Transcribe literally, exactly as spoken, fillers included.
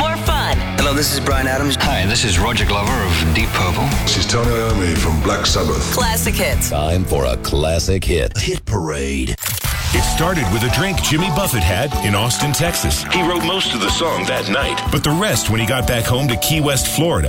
more fun. Hello, this is Bryan Adams. Hi, this is Roger Glover of Deep Purple. This is Tony Iommi from Black Sabbath. Classic hits. Time for a classic hit. Hit parade. It started with a drink Jimmy Buffett had in Austin, Texas. He wrote most of the song that night. But the rest when he got back home to Key West, Florida.